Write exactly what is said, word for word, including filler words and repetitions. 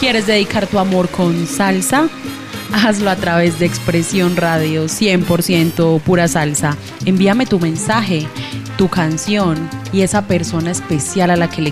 ¿Quieres dedicar tu amor con salsa? Hazlo a través de Expresión Radio, cien por ciento pura salsa. Envíame tu mensaje, tu canción y esa persona especial a la que le